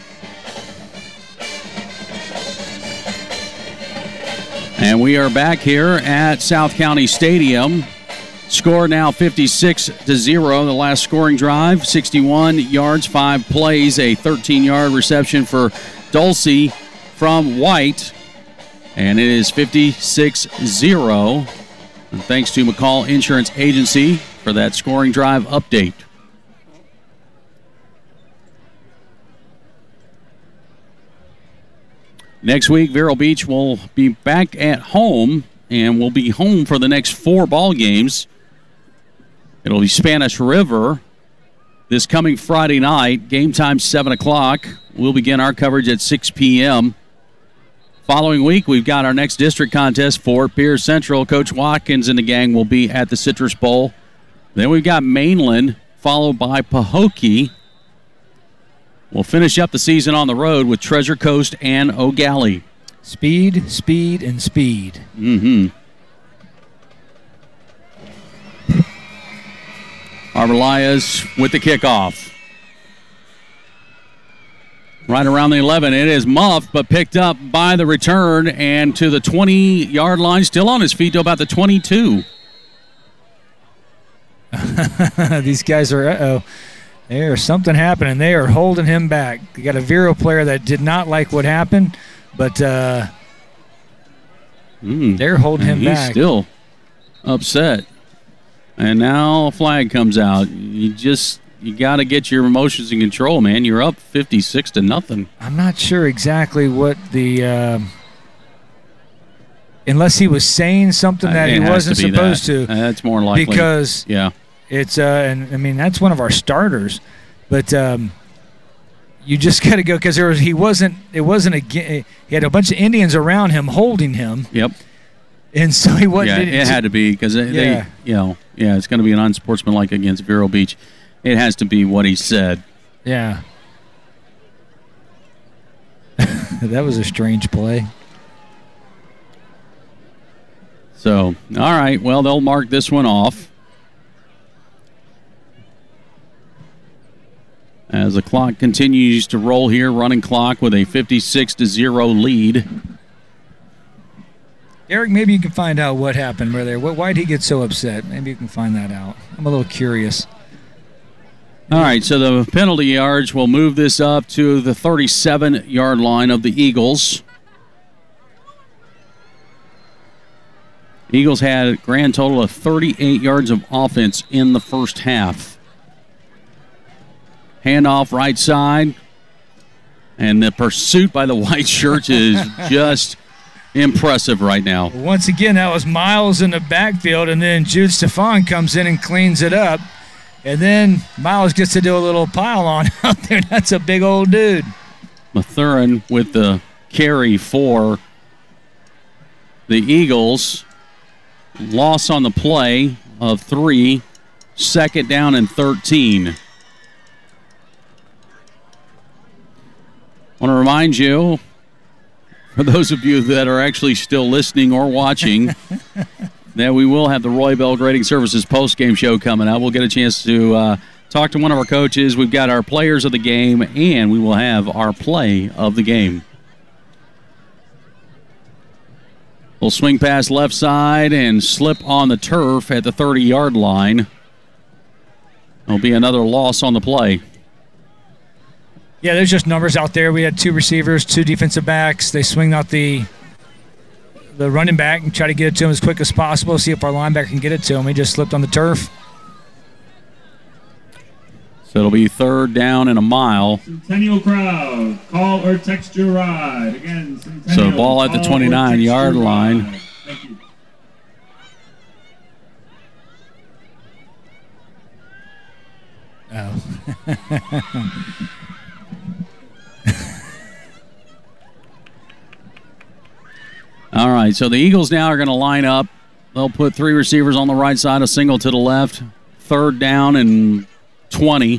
And we are back here at South County Stadium. Score now fifty-six to zero. The last scoring drive, sixty-one yards, five plays, a thirteen-yard reception for Dulce from White. And it is fifty-six zero. And thanks to McCall Insurance Agency for that scoring drive update. Next week, Vero Beach will be back at home, and will be home for the next four ball games. It'll be Spanish River this coming Friday night. Game time seven o'clock. We'll begin our coverage at six p.m. Following week, we've got our next district contest, Fort Pierce Central. Coach Watkins and the gang will be at the Citrus Bowl. Then we've got Mainland, followed by Pahokee. We'll finish up the season on the road with Treasure Coast and O'Galley. Speed, speed, and speed. Mm-hmm. Arbelias with the kickoff. Right around the eleven. It is muffed, but picked up by the return and to the twenty-yard line. Still on his feet to about the twenty-two. These guys are, uh-oh. There's something happening. They are holding him back. You got a Vero player that did not like what happened, but uh, mm, they're holding him he's back. He's still upset. And now a flag comes out. You just you got to get your emotions in control, man. You're up fifty-six to nothing. I'm not sure exactly what the uh, unless he was saying something that it he wasn't to supposed that. to. Uh, that's more likely because yeah. It's uh, and I mean that's one of our starters, but um, you just got to go because there was he wasn't it wasn't a he had a bunch of Indians around him holding him. Yep. And so he wasn't. Yeah, it had to be because they, Yeah. you know, yeah, it's going to be an unsportsmanlike against Vero Beach. It has to be what he said. Yeah. That was a strange play. So, all right, well, they'll mark this one off. As the clock continues to roll here, running clock with a fifty-six to zero lead. Eric, maybe you can find out what happened right there. Why did he get so upset? Maybe you can find that out. I'm a little curious. All right, so the penalty yards will move this up to the thirty-seven-yard line of the Eagles. Eagles had a grand total of thirty-eight yards of offense in the first half. Handoff right side. And the pursuit by the white shirts is just impressive right now. Once again, that was Miles in the backfield, and then Jude Stefan comes in and cleans it up. And then Miles gets to do a little pile on out there. That's a big old dude. Mathurin with the carry for the Eagles. Loss on the play of three. Second down and thirteen. I want to remind you, for those of you that are actually still listening or watching, that we will have the Roy Bell Grading Services post-game show coming up. We'll get a chance to uh, talk to one of our coaches. We've got our players of the game, and we will have our play of the game. We'll swing past left side and slip on the turf at the thirty-yard line. There'll be another loss on the play. Yeah, there's just numbers out there. We had two receivers, two defensive backs. They swing out the the running back and try to get it to him as quick as possible, see if our linebacker can get it to him. He just slipped on the turf. So it'll be third down and a mile. Centennial Crowd, call or text your ride. Again, Centennial, So ball at the twenty-nine-yard line. Thank you. Oh. All right, so the Eagles now are going to line up. They'll put three receivers on the right side, a single to the left. Third down and twenty.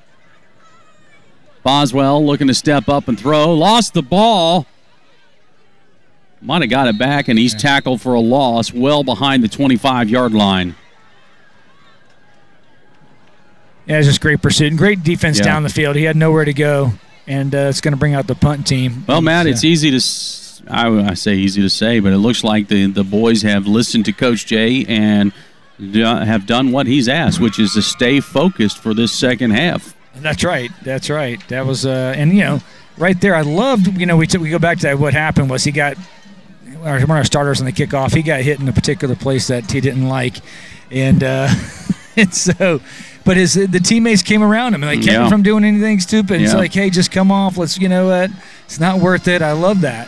Boswell looking to step up and throw. Lost the ball. Might have got it back, and he's tackled for a loss well behind the twenty-five-yard line. Yeah, it's just great pursuit and great defense Yeah. down the field. He had nowhere to go, and uh, it's going to bring out the punt team. Well, Matt, uh, it's easy to s- I, I say easy to say, but it looks like the, the boys have listened to Coach Jay and do, have done what he's asked, which is to stay focused for this second half. That's right. That's right. That was, uh, and you know, right there, I loved, you know, we, took, we go back to that, what happened was he got, one of our starters on the kickoff, he got hit in a particular place that he didn't like. And, uh, and so, but his the teammates came around him and they kept Yeah. him from doing anything stupid. It's Yeah. like, hey, just come off. Let's, you know what? It's not worth it. I love that.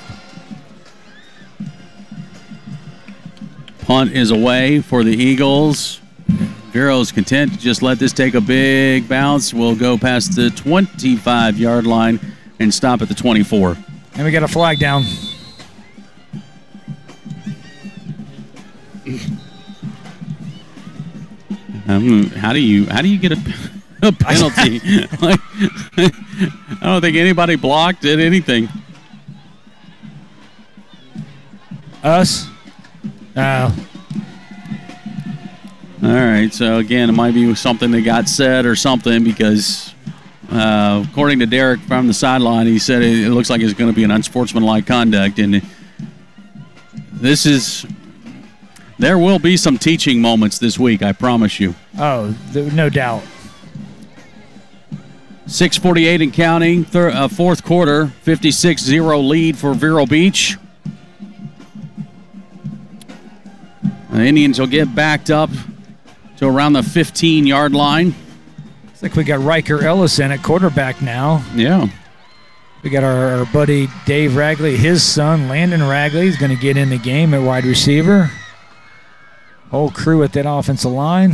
Punt is away for the Eagles. Vero's content to just let this take a big bounce. We'll go past the twenty-five-yard line and stop at the twenty-four. And we got a flag down. Um, how do you how do you get a, a penalty? Like, I don't think anybody blocked at anything. Us? Oh. All right, so again, it might be something that got said or something because, uh, according to Derek from the sideline, he said it, it looks like it's going to be an unsportsmanlike conduct, and this is There will be some teaching moments this week, I promise you. Oh, th- no doubt. six forty-eight and counting, thir- uh, fourth quarter, fifty-six zero lead for Vero Beach. The Indians will get backed up to around the fifteen-yard line. Looks like we got Riker Ellison at quarterback now. Yeah. We got our, our buddy Dave Ragley, his son Landon Ragley is going to get in the game at wide receiver. Whole crew at that offensive line.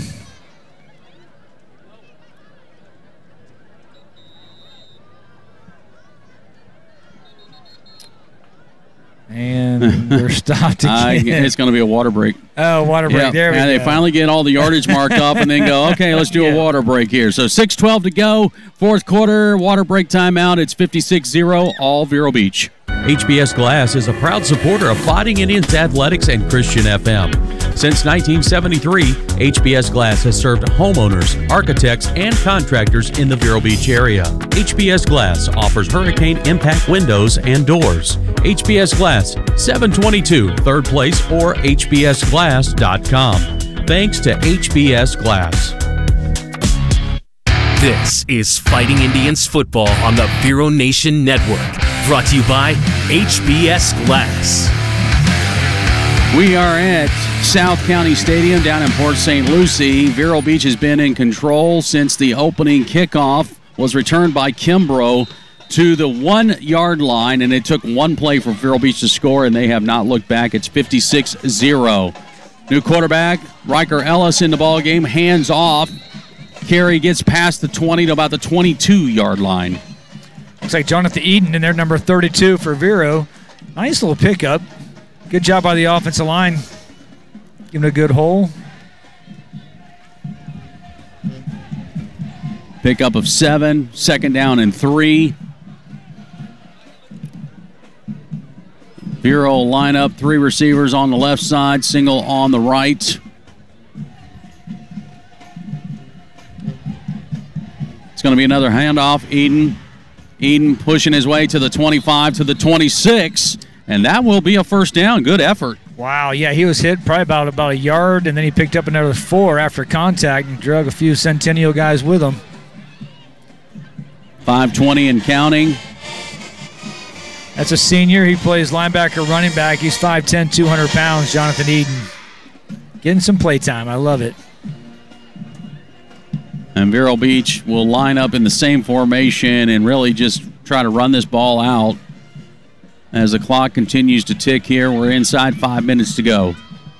And we're stopped again. Uh, it's going to be a water break. Oh, water break. Yep. There we and go. they finally get all the yardage marked up and then go, okay, let's do Yeah. a water break here. So six twelve to go, fourth quarter, water break timeout. It's fifty-six zero, all Vero Beach. H B S Glass is a proud supporter of Fighting Indians Athletics and Christian F M. Since nineteen seventy-three, H B S Glass has served homeowners, architects, and contractors in the Vero Beach area. H B S Glass offers hurricane impact windows and doors. H B S Glass, seven twenty-two third Place or H B S glass dot com. Thanks to H B S Glass. This is Fighting Indians football on the Vero Nation Network. Brought to you by H B S Glass. We are at South County Stadium down in Port Saint Lucie. Vero Beach has been in control since the opening kickoff was returned by Kimbrough to the one-yard line, and it took one play for Vero Beach to score, and they have not looked back. It's fifty-six zero. New quarterback, Riker Ellis in the ball game, hands off. Carry gets past the twenty to about the twenty-two-yard line. Looks like Jonathan Eden in there, number thirty-two for Vero. Nice little pickup. Good job by the offensive line. Give him a good hole. Pickup of seven, second down and three. Vero line up, three receivers on the left side, single on the right. It's going to be another handoff. Eden. Eden pushing his way to the twenty-five, to the twenty-six, and that will be a first down. Good effort. Wow, yeah, he was hit probably about, about a yard, and then he picked up another four after contact and drug a few Centennial guys with him. five twenty and counting. That's a senior. He plays linebacker, running back. He's five ten, two hundred pounds, Jonathan Eden. Getting some play time. I love it. And Vero Beach will line up in the same formation and really just try to run this ball out as the clock continues to tick here. We're inside five minutes to go.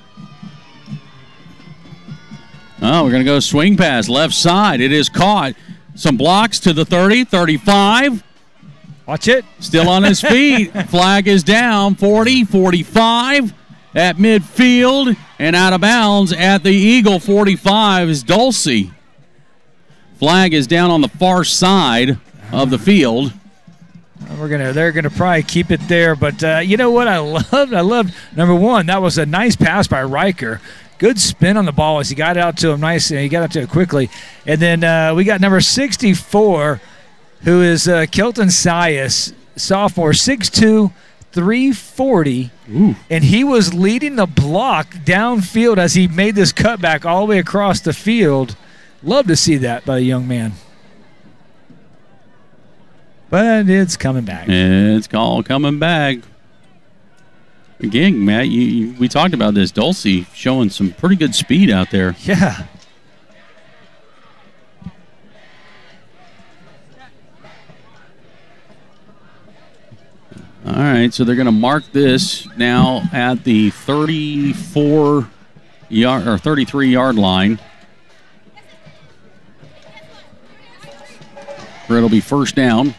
Oh, we're going to go swing pass, left side. It is caught. Some blocks to the thirty, thirty-five. Watch it. Still on his feet. Flag is down, forty, forty-five at midfield and out of bounds at the Eagle forty-five is Dulcie. Flag is down on the far side of the field. We're gonna, they're gonna probably keep it there, but uh, you know what? I loved, I loved number one. That was a nice pass by Riker. Good spin on the ball as he got out to him nice. He got out to it quickly, and then uh, we got number sixty-four, who is uh, Kelton Sias, sophomore, six two, three forty, Ooh. And he was leading the block downfield as he made this cutback all the way across the field. Love to see that by a young man. But it's coming back. It's all coming back. Again, Matt, you, you, we talked about this. Dulcie showing some pretty good speed out there. Yeah. All right, so they're going to mark this now at the thirty-four yard or thirty-three yard line. Where it'll be first down.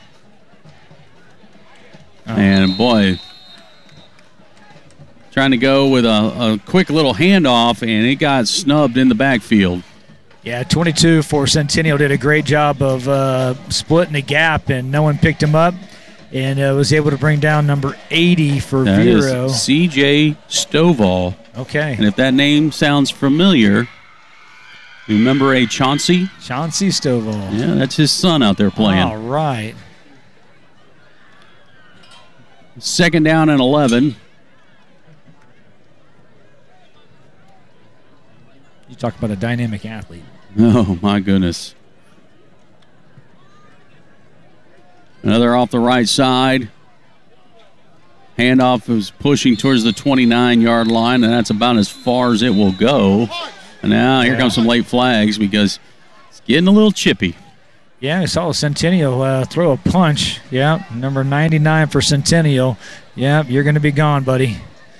Oh. And boy, trying to go with a, a quick little handoff, and it got snubbed in the backfield. Yeah, twenty-two for Centennial did a great job of uh, splitting the gap, and no one picked him up, and uh, was able to bring down number eighty for That Vero. is C J Stovall. Okay. And if that name sounds familiar, remember a Chauncey? Chauncey Stovall. Yeah, that's his son out there playing. All right. Second down and eleven. talk about a dynamic athlete. Oh, my goodness. Another off the right side. Handoff is pushing towards the twenty-nine-yard line, and that's about as far as it will go. And now here comes some late flags because it's getting a little chippy. Yeah, I saw Centennial uh, throw a punch. Yeah, number ninety-nine for Centennial. Yeah, you're going to be gone, buddy.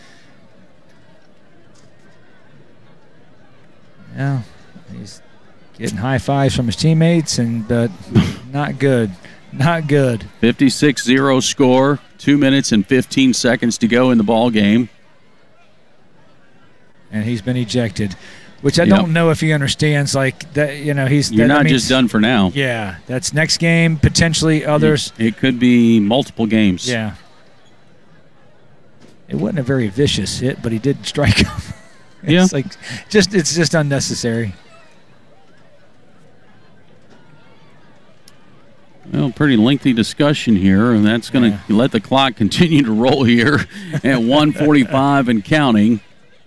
Yeah, he's getting high fives from his teammates, and but not good. Not good. fifty-six zero score. Two minutes and fifteen seconds to go in the ball game. And he's been ejected, which I Yep. don't know if he understands. Like that, you know, he's You're that, not that means- just done for now. Yeah, that's next game, potentially others. It, it could be multiple games. Yeah. It wasn't a very vicious hit, but he did strike him. It's Yeah. like just it's just unnecessary. Well, pretty lengthy discussion here, and that's going to let the clock continue to roll here at one forty-five and counting.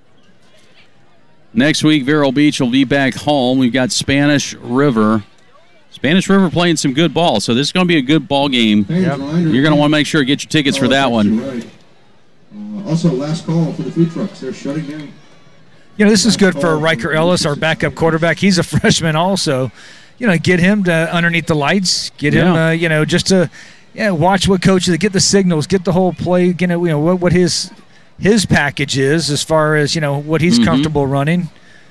Next week, Vero Beach will be back home. We've got Spanish River. Spanish River playing some good ball, so this is going to be a good ball game. Yep. You're going to want to make sure to get your tickets for that one. Right. Uh, also, last call for the food trucks. They're shutting down. You know, this is good for Riker Ellis, our backup quarterback. He's a freshman also. You know, get him to underneath the lights. Get him, Yeah. uh, you know, just to yeah, watch what coaches, get the signals, get the whole play, you know, you know what, what his his package is as far as, you know, what he's Mhm. comfortable running.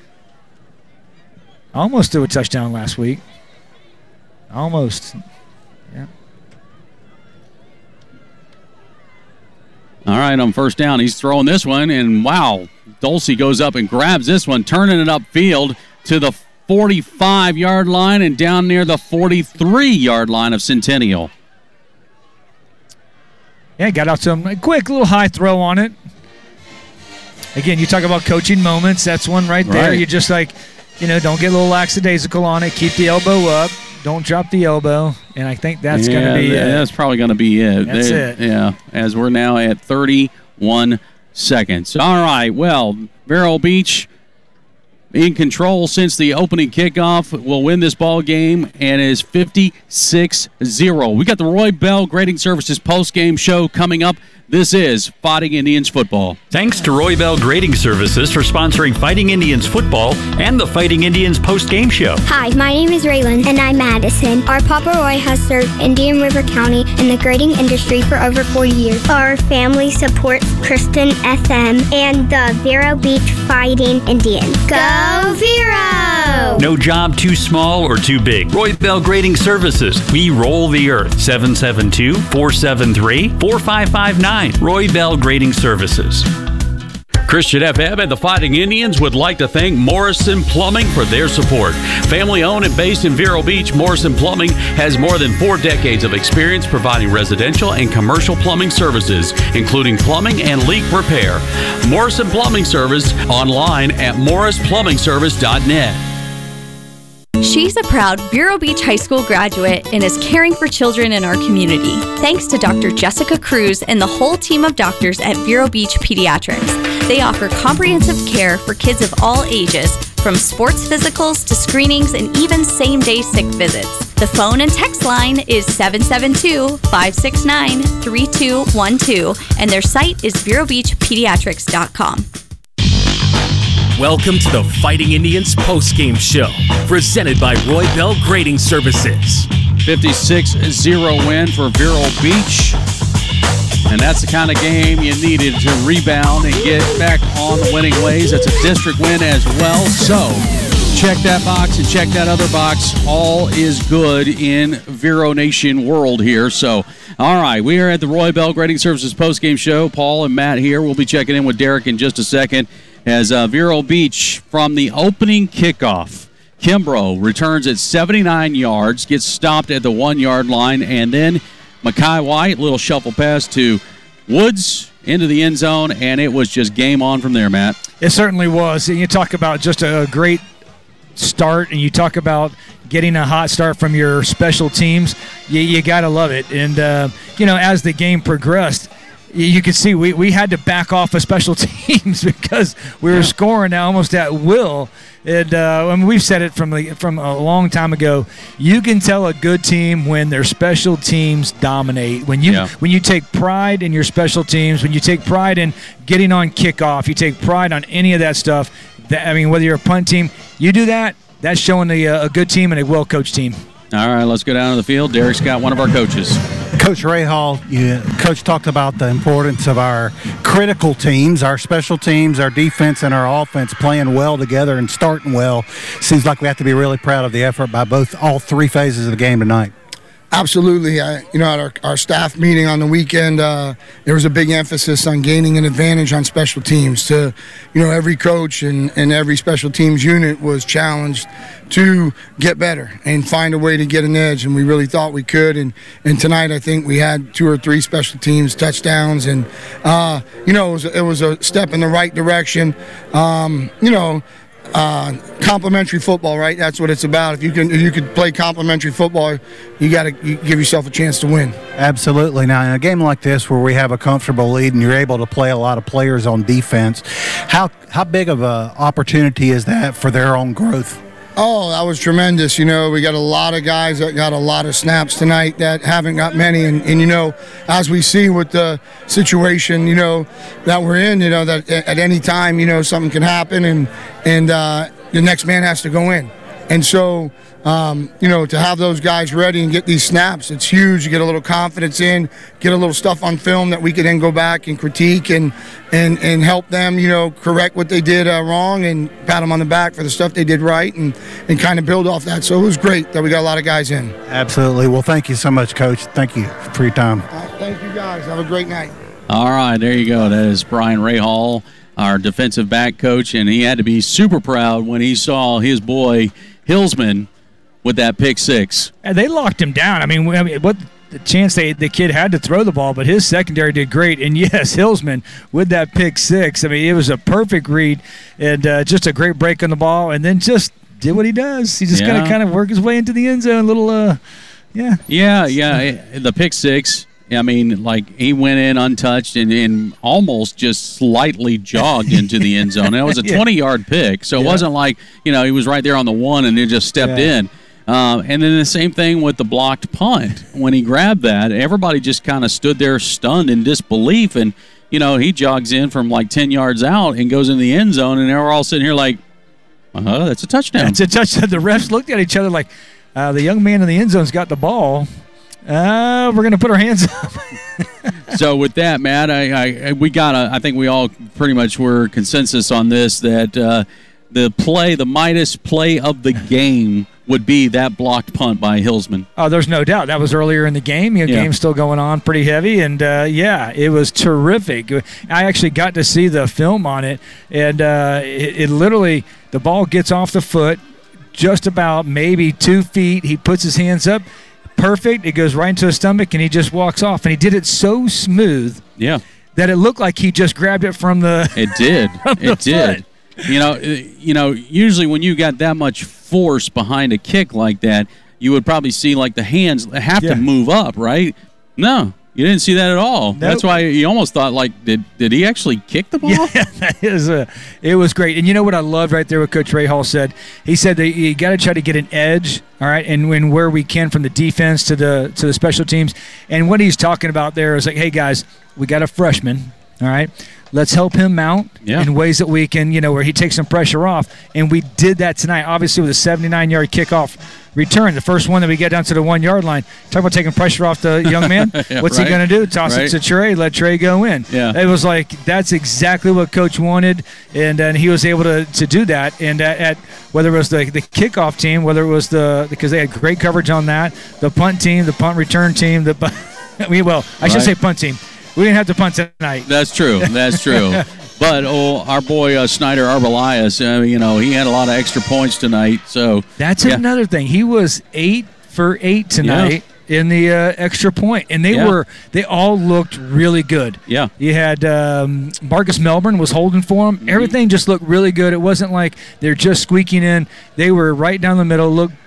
Almost threw a touchdown last week. Almost. Yeah. All right, on first down, he's throwing this one, and wow, Dulce goes up and grabs this one, turning it upfield to the forty-five-yard line and down near the forty-three-yard line of Centennial. Yeah, got out to him. A quick little high throw on it. Again, you talk about coaching moments. That's one right there. Right. You just like, you know, don't get a little lackadaisical on it. Keep the elbow up. Don't drop the elbow. And I think that's yeah, going to be that- it. That's probably going to be it. That's There- it. Yeah, as we're now at thirty-one seconds. All right, well, Vero Beach in control since the opening kickoff, will win this ball game and is fifty-six zero. We got the Roy Bell Grading Services post-game show coming up. This is Fighting Indians football. Thanks to Roy Bell Grading Services for sponsoring Fighting Indians football and the Fighting Indians post-game show. Hi, my name is Raylan, and I'm Madison. Our Papa Roy has served Indian River County in the grading industry for over forty years. Our family supports Kristen F M and the Vero Beach Fighting Indians. Go Vero! No job too small or too big. Roy Bell Grading Services. We roll the earth. seven seven two, four seven three, four five five nine. Roy Bell Grading Services. Christian F M and the Fighting Indians would like to thank Morrison Plumbing for their support. Family owned and based in Vero Beach, Morrison Plumbing has more than four decades of experience providing residential and commercial plumbing services, including plumbing and leak repair. Morrison Plumbing Service online at morris plumbing service dot net. She's a proud Vero Beach High School graduate and is caring for children in our community. Thanks to Doctor Jessica Cruz and the whole team of doctors at Vero Beach Pediatrics. They offer comprehensive care for kids of all ages, from sports physicals to screenings and even same-day sick visits. The phone and text line is seven seven two, five six nine, three two one two, and their site is vero beach pediatrics dot com. Welcome to the Fighting Indians postgame show, presented by Roy Bell Grading Services. fifty-six zero win for Vero Beach. And that's the kind of game you needed to rebound and get back on the winning ways. It's a district win as well. So check that box and check that other box. All is good in Vero Nation world here. So, all right, we are at the Roy Bell Grading Services postgame show. Paul and Matt here. We'll be checking in with Derek in just a second. As uh, Vero Beach, from the opening kickoff, Kimbrough returns at seventy-nine yards, gets stopped at the one-yard line, and then Makai White, little shuffle pass to Woods into the end zone, and it was just game on from there, Matt. It certainly was. And you talk about just a great start, and you talk about getting a hot start from your special teams. You, you got to love it. And, uh, you know, as the game progressed, you could see we, we had to back off of special teams because we were yeah. scoring almost at will. And uh, I mean, we've said it from the, from a long time ago. You can tell a good team when their special teams dominate. When you yeah. when you take pride in your special teams, when you take pride in getting on kickoff, you take pride on any of that stuff. That, I mean, whether you're a punt team, you do that. That's showing the, uh, a good team and a well-coached team. All right, let's go down to the field. Derek's got one of our coaches. Coach Rahal, you, Coach talked about the importance of our critical teams, our special teams, our defense, and our offense playing well together and starting well. Seems like we have to be really proud of the effort by both all three phases of the game tonight. Absolutely. I, you know, at our, our staff meeting on the weekend, uh, there was a big emphasis on gaining an advantage on special teams. To, you know, every coach and, and every special teams unit was challenged to get better and find a way to get an edge, and we really thought we could. And, and tonight, I think we had two or three special teams touchdowns, and uh, you know, it was, it was a step in the right direction. Um, you know. Uh, complimentary football, right? That's what it's about. If you can, if you could play complimentary football, you got to you give yourself a chance to win. Absolutely. Now, in a game like this, where we have a comfortable lead and you're able to play a lot of players on defense, how how big of a opportunity is that for their own growth? Oh, that was tremendous. You know, we got a lot of guys that got a lot of snaps tonight that haven't got many. And, and you know, as we see with the situation, you know, that we're in, you know, that at any time, you know, something can happen and, and uh, the next man has to go in. And so, um, you know, to have those guys ready and get these snaps, it's huge. You get a little confidence in, get a little stuff on film that we can then go back and critique and and, and help them, you know, correct what they did uh, wrong and pat them on the back for the stuff they did right and, and kind of build off that. So it was great that we got a lot of guys in. Absolutely. Well, thank you so much, Coach. Thank you for your time. Uh, thank you, guys. Have a great night. All right, there you go. That is Brian Rahal, our defensive back coach, and he had to be super proud when he saw his boy Hillsman with that pick six. And they locked him down. I mean, I mean what the chance they the kid had to throw the ball, but his secondary did great. And yes, Hillsman with that pick six. I mean, it was a perfect read and uh, just a great break on the ball, and then just did what he does. He just yeah. kind of kind of work his way into the end zone. Little, uh, yeah, yeah, yeah. The pick six. I mean, like, he went in untouched and, and almost just slightly jogged into the end zone. It was a twenty-yard pick, so it yeah. wasn't like, you know, he was right there on the one and then just stepped yeah. in. Um, and then the same thing with the blocked punt. When he grabbed that, everybody just kind of stood there stunned in disbelief. And, you know, he jogs in from like ten yards out and goes in the end zone, and they were all sitting here like, uh-huh, that's a touchdown. That's a touchdown. The refs looked at each other like, uh, the young man in the end zone's got the ball. Uh, we're going to put our hands up. So with that, Matt, I, I we got I think we all pretty much were consensus on this, that uh, the play, the Midas play of the game would be that blocked punt by Hillsman. Oh, there's no doubt. That was earlier in the game. The yeah. game's still going on pretty heavy, and uh, yeah, it was terrific. I actually got to see the film on it, and uh, it, it literally, the ball gets off the foot just about maybe two feet. He puts his hands up. Perfect. It goes right into his stomach, and he just walks off. And he did it so smooth yeah. that it looked like he just grabbed it from the It did. it did. Foot. You know, you know, usually when you got that much force behind a kick like that, you would probably see, like, the hands have yeah. to move up, right? No. You didn't see that at all. Nope. That's why you almost thought, like, did did he actually kick the ball? Yeah, that is a, it was great. And you know what I loved right there what Coach Rahal said? He said that you got to try to get an edge, all right, and when where we can from the defense to the to the special teams. And what he's talking about there is like, hey, guys, we got a freshman, all right? Let's help him mount yeah. in ways that we can, you know, where he takes some pressure off. And we did that tonight, obviously, with a seventy-nine-yard kickoff return, the first one that we get down to the one-yard line. Talk about taking pressure off the young man. yeah, What's right. he going to do? Toss right. it to Trey, let Trey go in. Yeah. It was like that's exactly what Coach wanted, and, and he was able to, to do that. And at, at whether it was the, the kickoff team, whether it was the – because they had great coverage on that, the punt team, the punt return team, the – I mean, well, I right. should say punt team. We didn't have to punt tonight. That's true. That's true. But oh, our boy uh, Snyder Arbelias, uh, you know, he had a lot of extra points tonight. So that's yeah. another thing. He was eight for eight tonight yeah. in the uh, extra point, and they yeah. were they all looked really good. Yeah, you had um, Marcus Melbourne was holding for him. Mm-hmm. Everything just looked really good. It wasn't like they're just squeaking in. They were right down the middle. Looked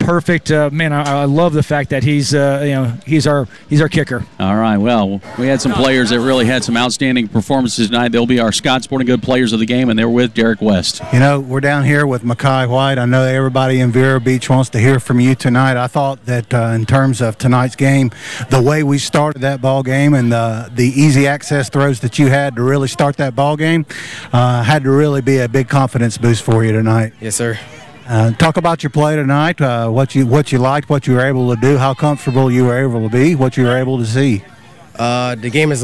perfect. Uh, man, I, I love the fact that he's uh, you know he's our he's our kicker. All right. Well, we had some players that really had some outstanding performances tonight. They'll be our Scott Sporting Good players of the game, and they're with Derek West. You know, we're down here with Makai White. I know everybody in Vero Beach wants to hear from you tonight. I thought that uh, in terms of tonight's game, the way we started that ball game and the the easy access throws that you had to really start that ball game uh, had to really be a big confidence boost for you tonight. Yes, sir. Uh, talk about your play tonight, uh, what you what you liked, what you were able to do, how comfortable you were able to be, what you were able to see. Uh, the game is